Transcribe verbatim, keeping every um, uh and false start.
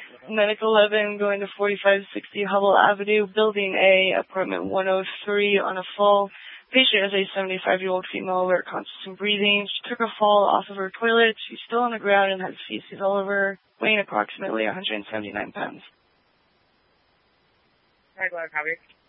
Medical eleven going to forty-five sixty Hubble Avenue, Building A, apartment one oh three on a fall. Patient is a seventy-five-year-old female, alert, conscious and breathing. She took a fall off of her toilet. She's still on the ground and has feces all over her, weighing approximately one hundred seventy-nine pounds. Alright, copy.